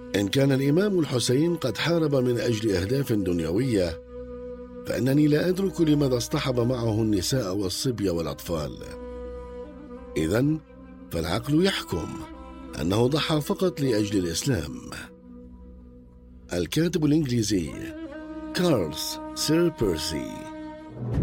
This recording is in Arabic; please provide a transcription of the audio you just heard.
إن كان الإمام الحسين قد حارب من أجل أهداف دنيوية، فإنني لا أدرك لماذا اصطحب معه النساء والصبي والأطفال. إذن فالعقل يحكم أنه ضحى فقط لأجل الإسلام. الكاتب الإنجليزي كارل سير بيرسي